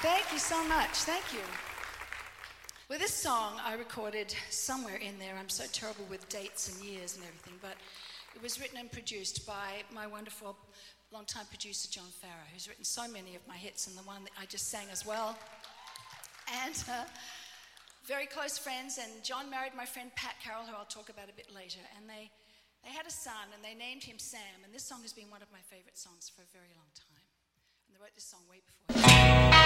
Thank you so much. Thank you. Well, this song I recorded somewhere in there. I'm so terrible with dates and years and everything, but it was written and produced by my wonderful longtime producer, John Farrar, who's written so many of my hits, and the one that I just sang as well. And very close friends, and John married my friend Pat Carroll, who I'll talk about a bit later, and they had a son, and they named him Sam, and this song has been one of my favorite songs for a very long time. And they wrote this song way before.